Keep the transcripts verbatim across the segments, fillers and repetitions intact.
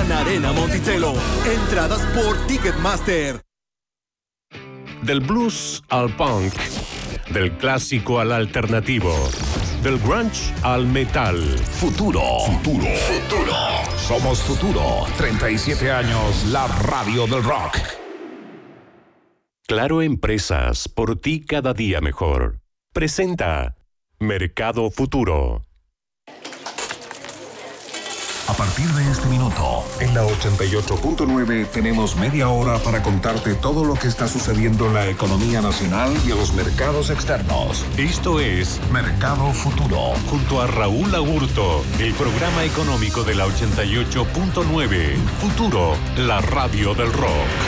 Gran Arena Monticello. Entradas por Ticketmaster. Del blues al punk, del clásico al alternativo, del grunge al metal. Futuro, futuro, futuro. Somos Futuro. treinta y siete años, la radio del rock. Claro Empresas, por ti cada día mejor. Presenta Mercado Futuro. A partir de este minuto, en la ochenta y ocho punto nueve tenemos media hora para contarte todo lo que está sucediendo en la economía nacional y en los mercados externos. Esto es Mercado Futuro. Junto a Raúl Agurto, el programa económico de la ochenta y ocho punto nueve. Futuro, la radio del rock.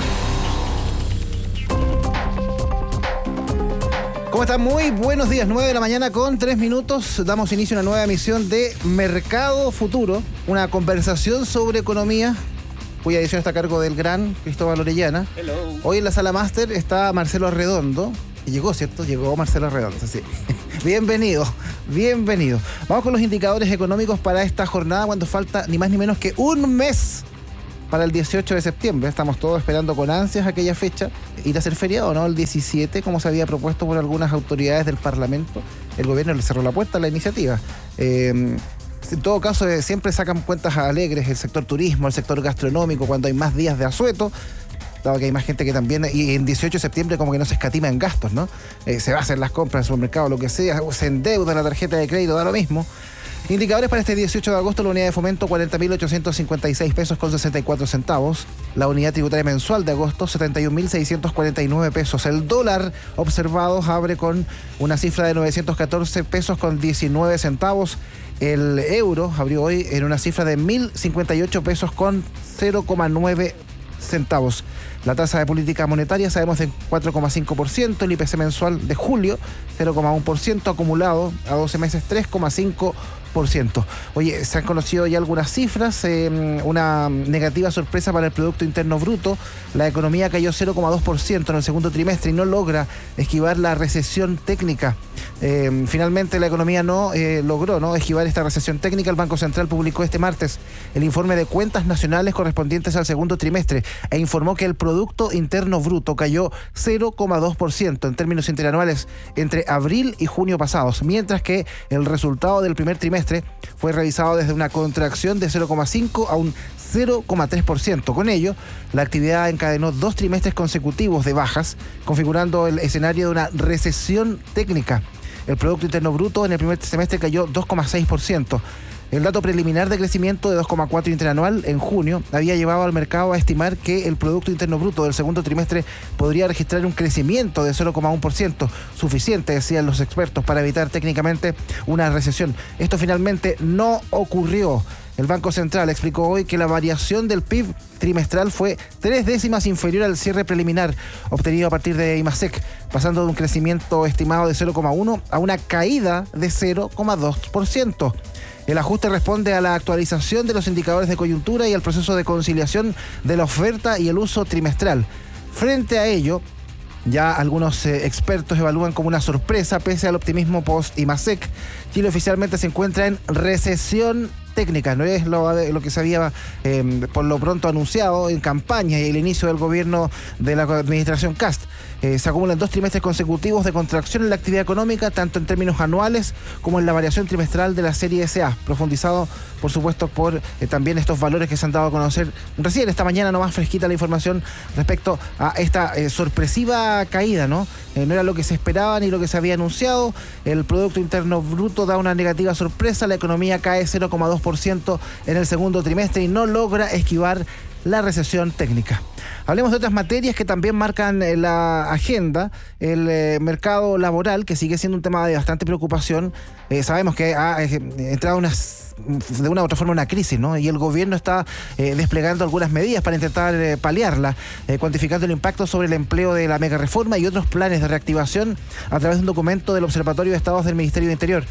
¿Cómo están? Muy buenos días, nueve de la mañana con tres minutos. Damos inicio a una nueva emisión de Mercado Futuro, una conversación sobre economía, cuya edición está a cargo del gran Cristóbal Orellana. Hello. Hoy en la sala máster está Marcelo Arredondo. Y llegó, ¿cierto? Llegó Marcelo Arredondo, sí. Bienvenido, bienvenido. Vamos con los indicadores económicos para esta jornada, cuando falta ni más ni menos que un mes para el dieciocho de septiembre. Estamos todos esperando con ansias aquella fecha, ir a ser feriado, ¿no? El diecisiete, como se había propuesto por algunas autoridades del Parlamento. El gobierno le cerró la puerta a la iniciativa. Eh, en todo caso, eh, siempre sacan cuentas alegres el sector turismo, el sector gastronómico, cuando hay más días de asueto, dado que hay más gente que también, y en dieciocho de septiembre como que no se escatima en gastos, ¿no? Eh, se va a hacer las compras en el supermercado, lo que sea, se endeuda la tarjeta de crédito, da lo mismo. Indicadores para este dieciocho de agosto: la unidad de fomento cuarenta mil ochocientos cincuenta y seis pesos con sesenta y cuatro centavos. La unidad tributaria mensual de agosto setenta y un mil seiscientos cuarenta y nueve pesos. El dólar observado abre con una cifra de novecientos catorce pesos con diecinueve centavos. El euro abrió hoy en una cifra de mil cincuenta y ocho pesos con cero coma nueve centavos. La tasa de política monetaria sabemos de cuatro coma cinco por ciento, el I P C mensual de julio cero coma uno por ciento, acumulado a doce meses tres coma cinco por ciento. Oye, se han conocido ya algunas cifras, eh, una negativa sorpresa para el Producto Interno Bruto. La economía cayó cero coma dos por ciento en el segundo trimestre y no logra esquivar la recesión técnica. Eh, finalmente la economía no eh, logró ¿no? esquivar esta recesión técnica. El Banco Central publicó este martes el informe de cuentas nacionales correspondientes al segundo trimestre e informó que el Producto Interno Bruto cayó cero coma dos por ciento en términos interanuales entre abril y junio pasados, mientras que el resultado del primer trimestre fue revisado desde una contracción de cero coma cinco a un cero coma tres por ciento. Con ello, la actividad encadenó dos trimestres consecutivos de bajas, configurando el escenario de una recesión técnica. El Producto Interno Bruto en el primer semestre cayó dos coma seis por ciento. El dato preliminar de crecimiento de dos coma cuatro por ciento interanual en junio había llevado al mercado a estimar que el Producto Interno Bruto del segundo trimestre podría registrar un crecimiento de cero coma uno por ciento, suficiente, decían los expertos, para evitar técnicamente una recesión. Esto finalmente no ocurrió. El Banco Central explicó hoy que la variación del P I B trimestral fue tres décimas inferior al cierre preliminar obtenido a partir de IMASEC, pasando de un crecimiento estimado de cero coma uno a una caída de cero coma dos por ciento. El ajuste responde a la actualización de los indicadores de coyuntura y al proceso de conciliación de la oferta y el uso trimestral. Frente a ello, ya algunos eh, expertos evalúan como una sorpresa, pese al optimismo post-IMASEC, Chile oficialmente se encuentra en recesión técnica. No es lo, lo que se había eh, por lo pronto anunciado en campaña y el inicio del gobierno de la administración Kast. Eh, se acumulan dos trimestres consecutivos de contracción en la actividad económica, tanto en términos anuales como en la variación trimestral de la serie S A, profundizado por supuesto por eh, también estos valores que se han dado a conocer recién esta mañana, nomás fresquita la información respecto a esta eh, sorpresiva caída, ¿no? Eh, no era lo que se esperaba ni lo que se había anunciado. El Producto Interno Bruto da una negativa sorpresa, la economía cae cero coma dos por ciento en el segundo trimestre y no logra esquivar la recesión técnica. Hablemos de otras materias que también marcan eh, la agenda. El eh, mercado laboral, que sigue siendo un tema de bastante preocupación. Eh, sabemos que ha eh, entrado unas, de una u otra forma una crisis, ¿no? Y el gobierno está eh, desplegando algunas medidas para intentar eh, paliarla, eh, cuantificando el impacto sobre el empleo de la mega reforma y otros planes de reactivación a través de un documento del Observatorio de Estados del Ministerio de Interior.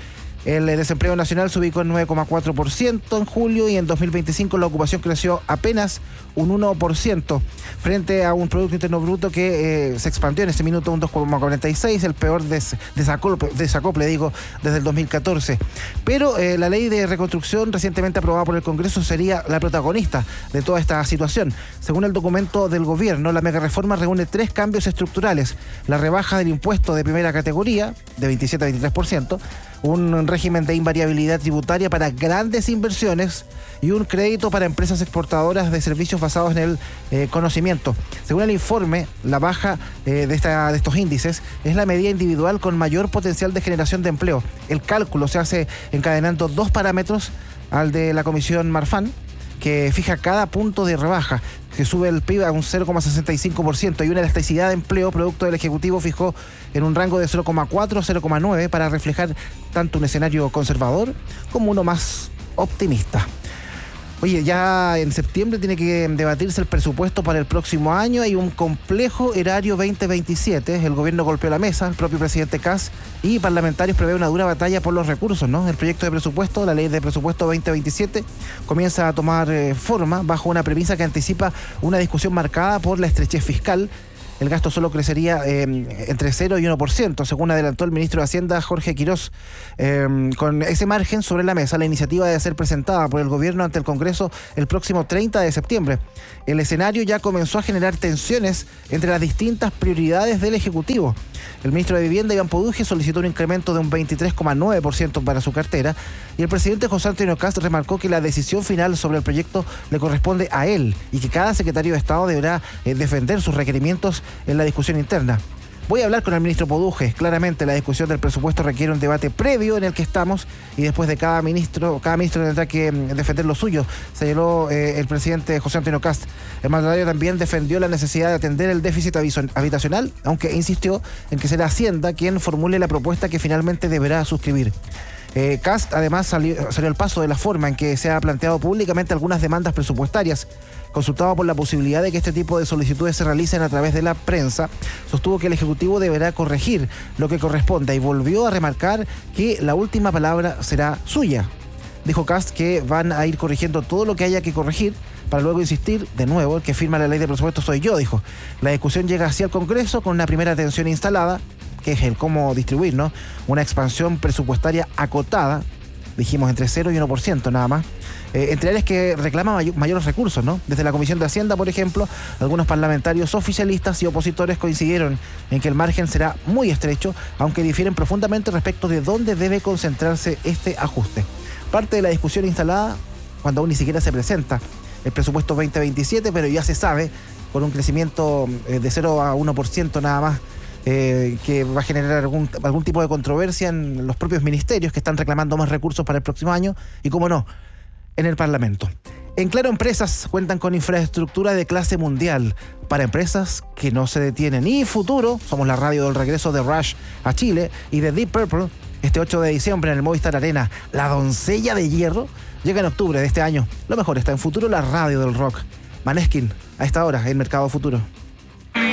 El desempleo nacional se ubicó en nueve coma cuatro por ciento en julio y en dos mil veinticinco la ocupación creció apenas un uno por ciento frente a un Producto Interno Bruto que eh, se expandió en este minuto un dos coma cuarenta y seis, el peor des, desacople, desacople digo, desde el dos mil catorce. Pero eh, la ley de reconstrucción recientemente aprobada por el Congreso sería la protagonista de toda esta situación. Según el documento del gobierno, la megareforma reúne tres cambios estructurales: la rebaja del impuesto de primera categoría de veintisiete a veintitrés por ciento, un régimen de invariabilidad tributaria para grandes inversiones y un crédito para empresas exportadoras de servicios basados en el eh, conocimiento. Según el informe, la baja eh, de, esta, de estos índices es la medida individual con mayor potencial de generación de empleo. El cálculo se hace encadenando dos parámetros al de la Comisión Marfan, que fija cada punto de rebaja, que sube el P I B a un cero coma sesenta y cinco por ciento, y una elasticidad de empleo producto del Ejecutivo fijó en un rango de cero coma cuatro a cero coma nueve para reflejar tanto un escenario conservador como uno más optimista. Oye, ya en septiembre tiene que debatirse el presupuesto para el próximo año. Hay un complejo erario veinte veintisiete. El gobierno golpeó la mesa, el propio presidente Kast y parlamentarios prevé una dura batalla por los recursos, ¿no? El proyecto de presupuesto, la ley de presupuesto veinte veintisiete, comienza a tomar eh, forma bajo una premisa que anticipa una discusión marcada por la estrechez fiscal. El gasto solo crecería eh, entre cero y uno por ciento, según adelantó el ministro de Hacienda, Jorge Quirós. Eh, con ese margen sobre la mesa, la iniciativa debe ser presentada por el gobierno ante el Congreso el próximo treinta de septiembre. El escenario ya comenzó a generar tensiones entre las distintas prioridades del Ejecutivo. El ministro de Vivienda, Iván Poduje, solicitó un incremento de un veintitrés coma nueve por ciento para su cartera, y el presidente José Antonio Kast remarcó que la decisión final sobre el proyecto le corresponde a él y que cada secretario de Estado deberá eh, defender sus requerimientos en la discusión interna. Voy a hablar con el ministro Poduje. Claramente la discusión del presupuesto requiere un debate previo en el que estamos y después de cada ministro, cada ministro tendrá que defender lo suyo, señaló eh, el presidente José Antonio Kast. El mandatario también defendió la necesidad de atender el déficit habitacional, aunque insistió en que será Hacienda quien formule la propuesta que finalmente deberá suscribir. Eh, Kast además salió, salió al paso de la forma en que se ha planteado públicamente algunas demandas presupuestarias. Consultado por la posibilidad de que este tipo de solicitudes se realicen a través de la prensa, sostuvo que el Ejecutivo deberá corregir lo que corresponda y volvió a remarcar que la última palabra será suya. Dijo Kast que van a ir corrigiendo todo lo que haya que corregir, para luego insistir, de nuevo, el que firma la ley de presupuesto soy yo, dijo. La discusión llega hacia el Congreso con una primera tensión instalada, que es el cómo distribuir, ¿no? Una expansión presupuestaria acotada, dijimos entre cero y uno por ciento nada más, eh, entre áreas que reclaman may- mayores recursos, ¿no? Desde la Comisión de Hacienda, por ejemplo, algunos parlamentarios oficialistas y opositores coincidieron en que el margen será muy estrecho, aunque difieren profundamente respecto de dónde debe concentrarse este ajuste. Parte de la discusión instalada cuando aún ni siquiera se presenta el presupuesto veinte veintisiete, pero ya se sabe, con un crecimiento eh, de cero a uno por ciento nada más, Eh, que va a generar algún, algún tipo de controversia en los propios ministerios que están reclamando más recursos para el próximo año y, cómo no, en el Parlamento. En Claro Empresas cuentan con infraestructura de clase mundial para empresas que no se detienen. Y Futuro, somos la radio del regreso de Rush a Chile y de Deep Purple, este ocho de diciembre en el Movistar Arena. La doncella de hierro llega en octubre de este año. Lo mejor está en Futuro, la radio del rock. Maneskin, a esta hora, en Mercado Futuro.